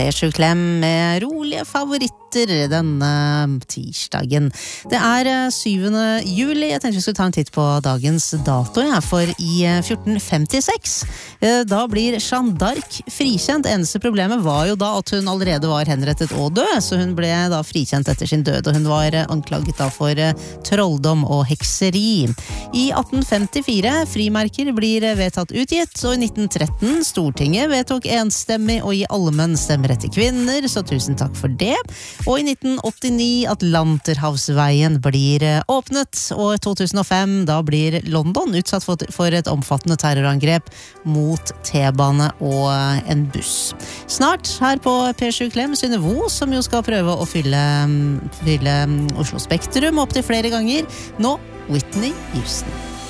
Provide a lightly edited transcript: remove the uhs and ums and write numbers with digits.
P7 Klem med rolige favoritter denne tirsdagen. Det 7. juli. Jeg tenkte vi skulle ta en titt på dagens dato, for i 1456 da blir Jeanne d'Arc frikjent. Eneste problemet var jo da at hun allerede var henrettet og død, så hun ble da frikjent etter sin død, og hun var anklaget da for trolldom og hekseri. I 1854 frimerker blir vedtatt utgitt, og i 1913 Stortinget vedtok enstemmig å gi allmenn stemmerett til kvinner, så tusen takk for det. Og i 1989 Atlanterhavsveien blir åpnet, og i 2005 da blir London utsatt for et omfattende terrorangrep mot T-bane og en buss. Snart her på P7 Klem Synnøve, som jo skal prøve å fylle Oslo Spektrum opp til flere ganger. Nå Whitney Houston.